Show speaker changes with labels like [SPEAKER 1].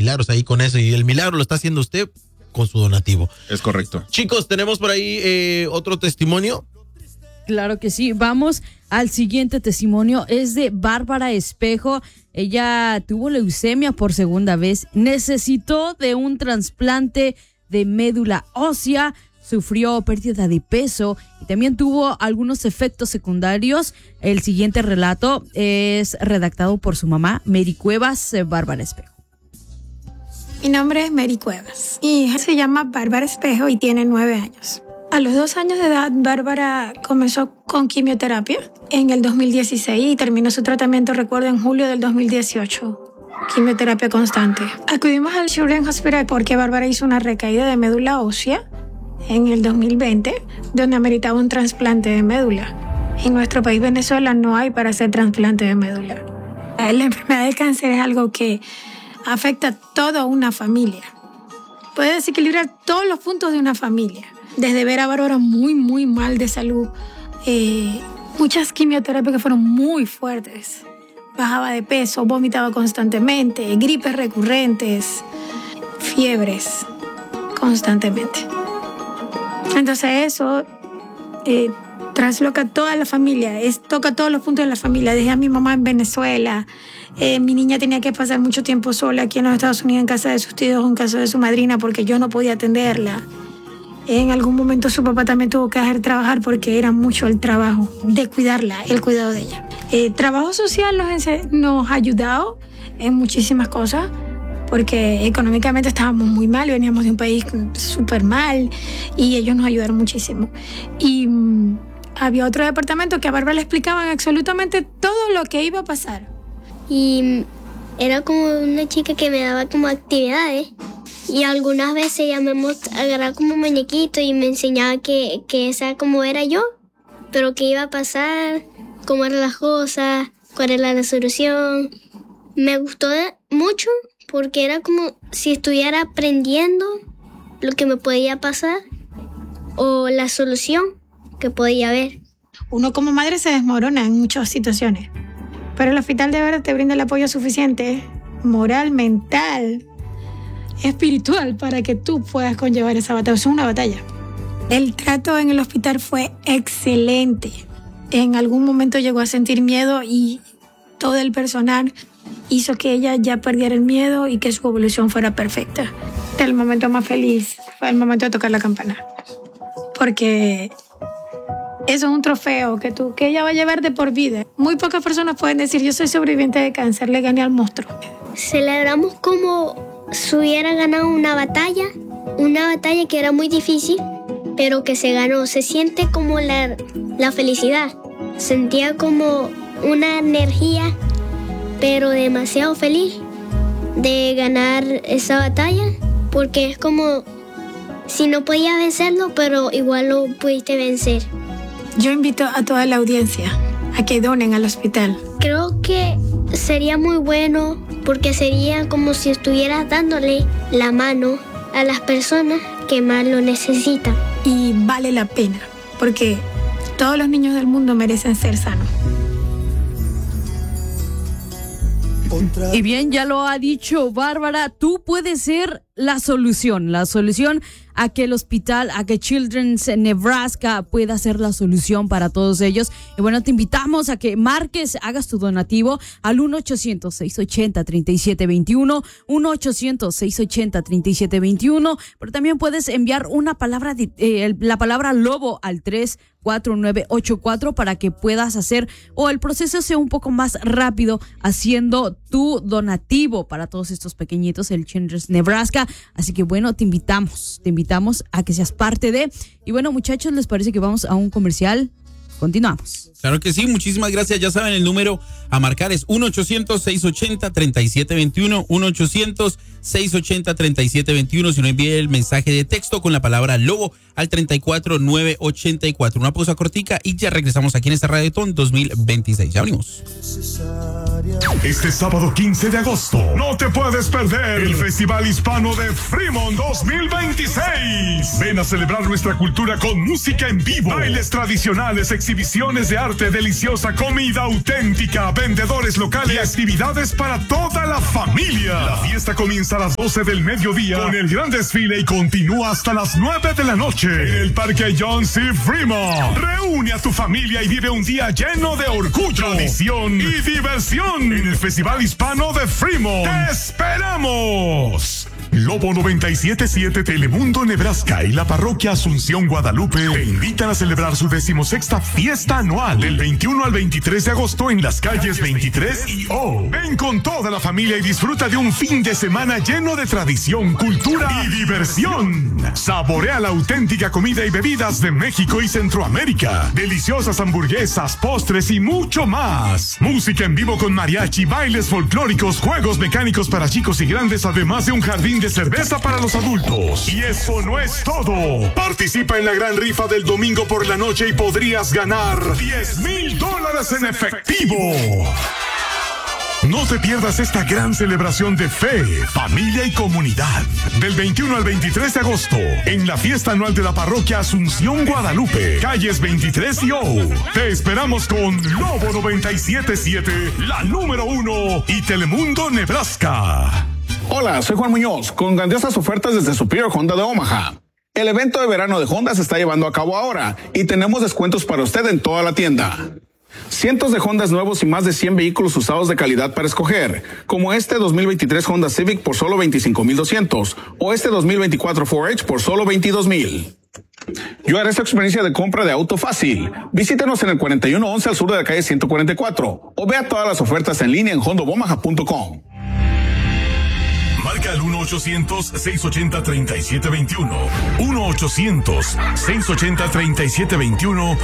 [SPEAKER 1] milagros ahí con eso. Y el milagro lo está haciendo usted con su donativo.
[SPEAKER 2] Es correcto.
[SPEAKER 1] Chicos, tenemos por ahí otro testimonio.
[SPEAKER 3] Claro que sí. Vamos al siguiente testimonio. Es de Bárbara Espejo. Ella tuvo leucemia por segunda vez. Necesitó de un trasplante de médula ósea. Sufrió pérdida de peso y también tuvo algunos efectos secundarios. El siguiente relato es redactado por su mamá, Mary Cuevas. Bárbara Espejo.
[SPEAKER 4] Mi nombre es Mary Cuevas. Mi hija se llama Bárbara Espejo y tiene 9 años. A los 2 años de edad, Bárbara comenzó con quimioterapia en el 2016 y terminó su tratamiento, recuerdo, en julio del 2018. Quimioterapia constante. Acudimos al Children's Hospital porque Bárbara hizo una recaída de médula ósea en el 2020, donde ameritaba un trasplante de médula. En nuestro país, Venezuela, no hay para hacer trasplante de médula. La enfermedad del cáncer es algo que afecta a toda una familia. Puede desequilibrar todos los puntos de una familia. Desde ver a Bárbara muy, muy mal de salud, muchas quimioterapias que fueron muy fuertes. Bajaba de peso, vomitaba constantemente, gripes recurrentes, fiebres constantemente. Entonces eso trasloca a toda la familia, toca todos los puntos de la familia. Dejé a mi mamá en Venezuela, mi niña tenía que pasar mucho tiempo sola aquí en los Estados Unidos en casa de sus tíos, en casa de su madrina, porque yo no podía atenderla. En algún momento su papá también tuvo que dejar de trabajar porque era mucho el trabajo de cuidarla, el cuidado de ella. Trabajo social nos ha ayudado en muchísimas cosas, porque económicamente estábamos muy mal, veníamos de un país súper mal y ellos nos ayudaron muchísimo. Y había otro departamento que a Bárbara le explicaban absolutamente todo lo que iba a pasar.
[SPEAKER 5] Y era como una chica que me daba como actividades y algunas veces ella me agarraba como muñequito y me enseñaba que esa como era yo, pero qué iba a pasar, cómo eran las cosas, cuál era la solución. Me gustó mucho porque era como si estuviera aprendiendo lo que me podía pasar o la solución que podía haber.
[SPEAKER 4] Uno como madre se desmorona en muchas situaciones, pero el hospital de verdad te brinda el apoyo suficiente, moral, mental, espiritual, para que tú puedas conllevar esa batalla. Es una batalla. El trato en el hospital fue excelente. En algún momento llegó a sentir miedo y todo el personal hizo que ella ya perdiera el miedo y que su evolución fuera perfecta. El momento más feliz fue el momento de tocar la campana, porque eso es un trofeo que ella va a llevar de por vida. Muy pocas personas pueden decir: yo soy sobreviviente de cáncer, le gané al monstruo.
[SPEAKER 5] Celebramos como si hubiera ganado una batalla que era muy difícil, pero que se ganó. Se siente como la felicidad. Sentía como una energía, pero demasiado feliz de ganar esa batalla, porque es como si no podías vencerlo, pero igual lo pudiste vencer.
[SPEAKER 4] Yo invito a toda la audiencia a que donen al hospital.
[SPEAKER 5] Creo que sería muy bueno porque sería como si estuvieras dándole la mano a las personas que más lo necesitan.
[SPEAKER 4] Y vale la pena, porque todos los niños del mundo merecen ser sanos.
[SPEAKER 3] Y bien, ya lo ha dicho Bárbara, tú puedes ser la solución a que el hospital, a que Children's Nebraska pueda ser la solución para todos ellos. Y bueno, te invitamos a que marques, hagas tu donativo al 1-800-680-3721, 1-800-680-3721, pero también puedes enviar una palabra, la palabra lobo al 34984 para que puedas hacer, o el proceso sea un poco más rápido, haciendo tu donativo para todos estos pequeñitos, el Children's Nebraska. Así que bueno, te invitamos a que seas parte de. Y bueno, muchachos, ¿les parece que vamos a un comercial? Continuamos.
[SPEAKER 2] Claro que sí, muchísimas gracias. Ya saben, el número a marcar es 1-800-680-3721, 1-800-680-3721. Si no, envíe el mensaje de texto con la palabra lobo al 34984. Una pausa cortica y ya regresamos aquí en esta Radiotón 2026. Ya venimos.
[SPEAKER 6] Este sábado 15 de agosto no te puedes perder el Festival Hispano de Fremont 2026. Ven a celebrar nuestra cultura con música en vivo, bailes tradicionales, exhibiciones de arte, deliciosa comida auténtica, vendedores locales y actividades para toda la familia. La fiesta comienza a las 12 del mediodía con el gran desfile y continúa hasta las 9 de la noche en el Parque John C. Fremont. Reúne a tu familia y vive un día lleno de orgullo, tradición y diversión en el Festival Hispano de Fremont. ¡Te esperamos! Lobo 97.7 Telemundo Nebraska y la parroquia Asunción Guadalupe te invitan a celebrar su 16ª fiesta anual del 21 al 23 de agosto en las calles 23 y O. Ven con toda la familia y disfruta de un fin de semana lleno de tradición, cultura y diversión. Saborea la auténtica comida y bebidas de México y Centroamérica. Deliciosas hamburguesas, postres y mucho más. Música en vivo con mariachi, bailes folclóricos, juegos mecánicos para chicos y grandes, además de un jardín de cerveza para los adultos. Y eso no es todo. Participa en la gran rifa del domingo por la noche y podrías ganar $10,000 en efectivo. No te pierdas esta gran celebración de fe, familia y comunidad. Del 21 al 23 de agosto, en la fiesta anual de la parroquia Asunción Guadalupe, calles 23 y O. Te esperamos con Lobo 97.7, la número 1 y Telemundo Nebraska.
[SPEAKER 7] Hola, soy Juan Muñoz, con grandiosas ofertas desde Superior Honda de Omaha. El evento de verano de Honda se está llevando a cabo ahora y tenemos descuentos para usted en toda la tienda. Cientos de Hondas nuevos y más de 100 vehículos usados de calidad para escoger, como este 2023 Honda Civic por solo $25,200 o este 2024 4H por solo $22,000. Yo haré esta experiencia de compra de auto fácil. Visítanos en el 4111 al sur de la calle 144 o vea todas las ofertas en línea en hondaomaha.com.
[SPEAKER 6] Marca al 1-800-680-3721. 1-800-680-3721